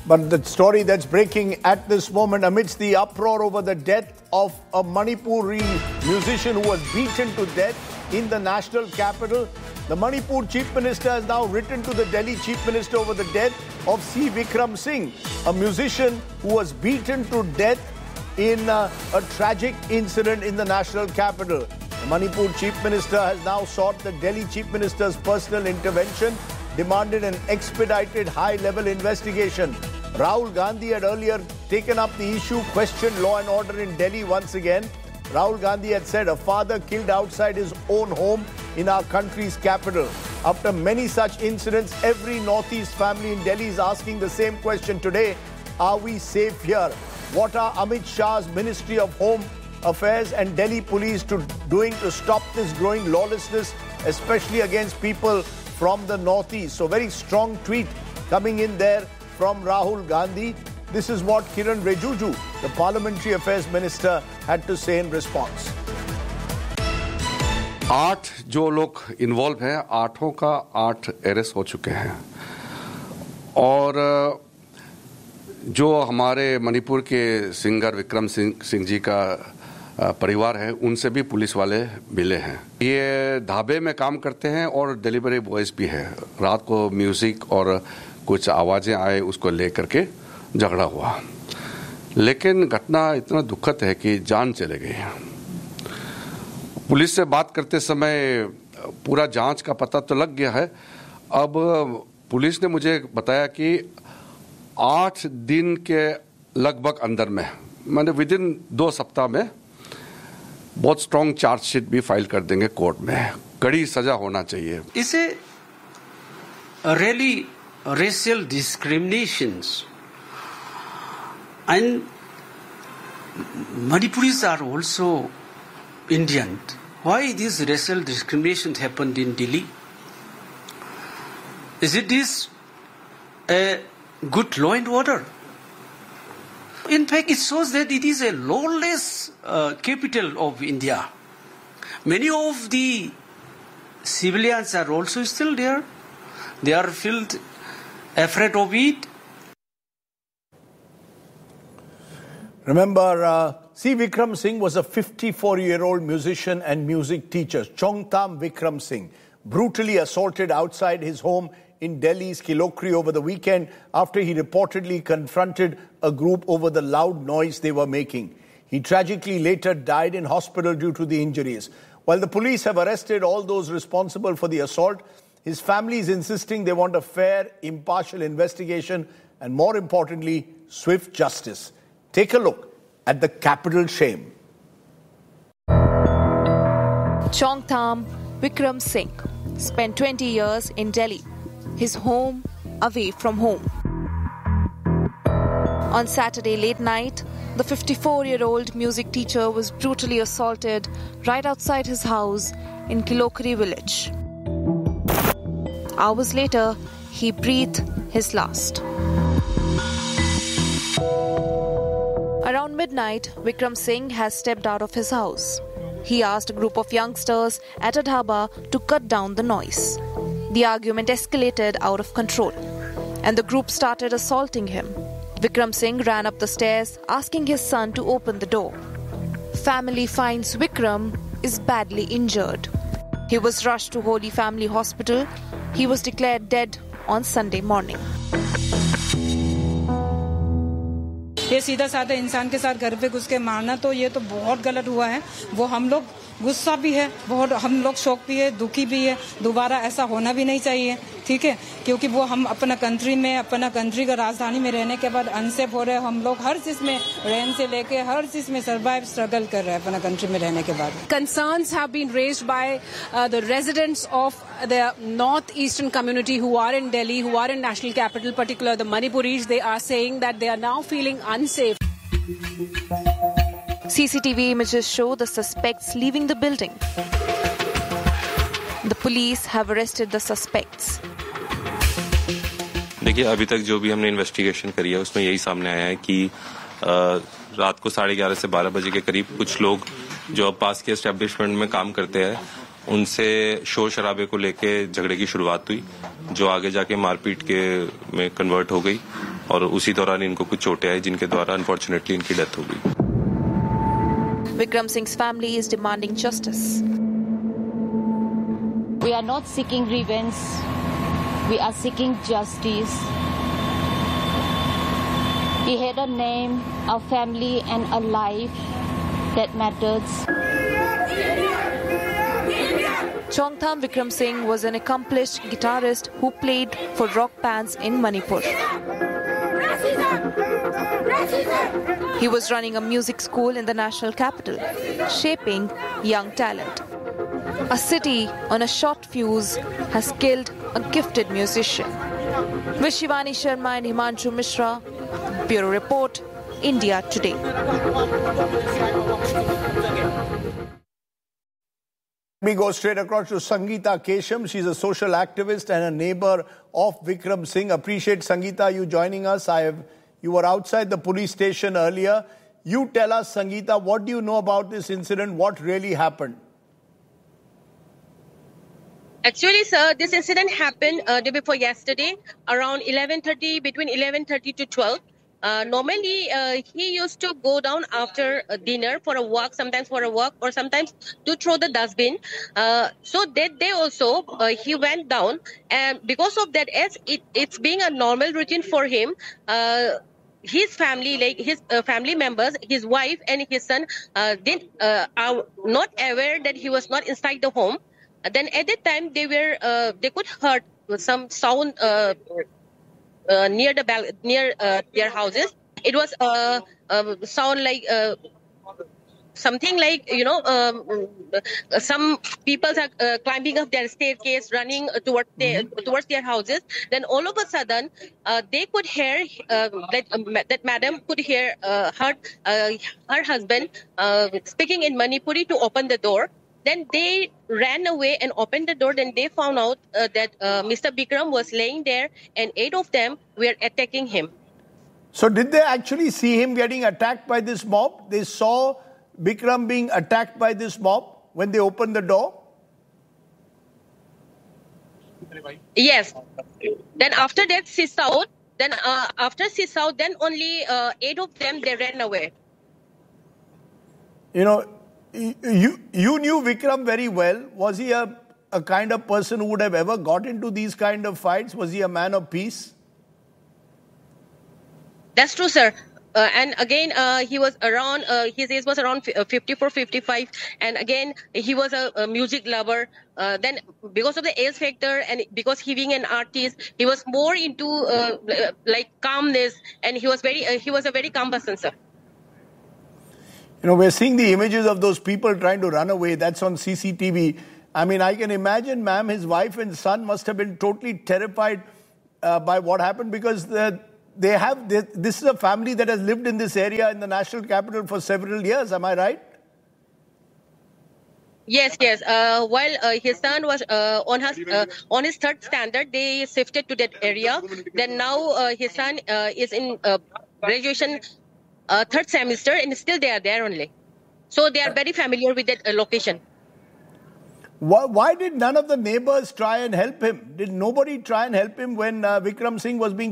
But the story that's breaking at this moment amidst the uproar over the death of a Manipuri musician who was beaten to death in the national capital. The Manipur Chief Minister has now written to the Delhi Chief Minister over the death of C. Vikram Singh, a musician who was beaten to death in a tragic incident in the national capital. The Manipur Chief Minister has now sought the Delhi Chief Minister's personal intervention, demanded an expedited high-level investigation. Rahul Gandhi had earlier taken up the issue, questioned law and order in Delhi once again. Rahul Gandhi had said a father killed outside his own home in our country's capital. After many such incidents, every Northeast family in Delhi is asking the same question today. Are we safe here? What are Amit Shah's Ministry of Home Affairs and Delhi Police doing to stop this growing lawlessness, especially against people from the Northeast? So very strong tweet coming in there from Rahul Gandhi. This is what Kiran Rijiju, the Parliamentary Affairs Minister, had to say in response. 8 जो लोग involve हैं, 8 का 8 arrest हो चुके हैं और जो हमारे मणिपुर के सिंगर विक्रम सिंह जी का परिवार है उनसे भी पुलिस वाले मिले हैं। ये ढाबे में काम करते हैं और डिलीवरी बॉयज भी है। रात को म्यूजिक और कुछ आवाजें आए उसको लेकर के झगड़ा हुआ, लेकिन घटना इतना दुखद है कि जान चले गई। पुलिस से बात करते समय पूरा जांच का पता तो लग गया है। अब पुलिस ने मुझे बताया कि 8 दिन के लगभग अंदर में, मैंने विद इन 2 सप्ताह में बहुत स्ट्रॉन्ग चार्जशीट भी फाइल कर देंगे कोर्ट में। कड़ी सजा होना चाहिए। इसे really racial discriminations, and Manipuris are also Indian. Why these racial discriminations happened in Delhi? Is it this a good law and order? In fact, it shows that it is a lawless capital of India. Many of the civilians are also still there. They are filled afraid of it. Remember, C. Vikram Singh was a 54-year-old musician and music teacher. Chongtam Vikram Singh, brutally assaulted outside his home in Delhi's Kilokri over the weekend after he reportedly confronted a group over the loud noise they were making. He tragically later died in hospital due to the injuries. While the police have arrested all those responsible for the assault, his family is insisting they want a fair, impartial investigation and, more importantly, swift justice. Take a look at the capital shame. Chongtam Vikram Singh spent 20 years in Delhi, his home away from home. On Saturday late night, the 54-year-old music teacher was brutally assaulted right outside his house in Kilokri village. Hours later, he breathed his last. Around midnight, Vikram Singh has stepped out of his house. He asked a group of youngsters at a dhaba to cut down the noise. The argument escalated out of control, and the group started assaulting him. Vikram Singh ran up the stairs, asking his son to open the door. Family finds Vikram is badly injured. He was rushed to Holy Family Hospital. He was declared dead on Sunday morning. ये सीधा साधा इंसान के साथ घर पे घुस के मारना, तो ये तो बहुत गलत हुआ है। वो हम लोग गुस्सा भी है, बहुत हम लोग शौक भी है, दुखी भी है। दोबारा ऐसा होना भी नहीं चाहिए, ठीक है, क्योंकि वो हम अपना कंट्री में, अपना कंट्री का राजधानी में रहने के बाद अनसेफ हो रहे हैं। हम लोग हर चीज में, रहन से लेके हर चीज में सर्वाइव स्ट्रगल कर रहे हैं अपना कंट्री में रहने के बाद। Concerns have been raised by the residents of the northeastern community who are in Delhi, who are in national capital, particularly the Manipuris. They are saying that they are now feeling unsafe. CCTV images show the suspects leaving the building. The police have arrested the suspects. देखिए, अभी तक जो भी हमने investigation करी है उसमें यही सामने आया है कि रात को 11:30 से 12 बजे के करीब कुछ लोग जो पास के एस्टेब्लिशमेंट में काम करते हैं उनसे शोर शराबे को लेके झगड़े की शुरुआत हुई, जो आगे जाके मारपीट के में कन्वर्ट हो गई और उसी दौरान इनको कुछ चोटें आई जिनके द्वारा अनफॉर्चुनेटली इनकी डेथ हो गई। Vikram Singh's family is demanding justice. We are not seeking revenge. We are seeking justice. He had a name, a family, and a life that matters. Chongtham Vikram Singh was an accomplished guitarist who played for rock bands in Manipur. He was running a music school in the national capital, shaping young talent. A city on a short fuse has killed a gifted musician. With Shivani Sharma and Himanshu Mishra, Bureau Report, India Today. We go straight across to Sangeeta Kesham. She's a social activist and a neighbor of Vikram Singh. Appreciate, Sangeeta, you joining us. You were outside the police station earlier. You tell us, Sangeeta, what do you know about this incident? What really happened? Actually, sir, this incident happened day before yesterday, around 11:30, between 11:30 to 12. Normally, he used to go down after dinner for a walk, sometimes for a walk, or sometimes to throw the dustbin. So that day also, he went down, and because of that, as it's being a normal routine for him, his family, like his family members, his wife and his son, are not aware that he was not inside the home. Then at that time, they could heard some sound near their houses. It was sound like something like, some people are climbing up their staircase, running towards their houses. Then all of a sudden, they could hear that madam could hear her husband speaking in Manipuri to open the door. Then they ran away and opened the door. Then they found out that Mr. Bikram was laying there and 8 of them were attacking him. So did they actually see him getting attacked by this mob? They saw Bikram being attacked by this mob when they opened the door? Yes. Then after that, she saw. Then after she saw, then only 8 of them, they ran away. You knew Vikram very well. Was he a kind of person who would have ever got into these kind of fights? Was he a man of peace? That's true, sir. And again, he was around, his age was around 54, 55. And again, he was a music lover. Then because of the age factor and because he being an artist, he was more into like calmness. And he was a very calm person, sir. We're seeing the images of those people trying to run away. That's on CCTV. I mean, I can imagine, ma'am, his wife and son must have been totally terrified by what happened because this is a family that has lived in this area in the national capital for several years. Am I right? Yes. While his son was on his third standard, they shifted to that area. Then now his son is in graduation third semester and still they are there only. So they are very familiar with that location. Why did none of the neighbors try and help him? Did nobody try and help him when Vikram Singh was being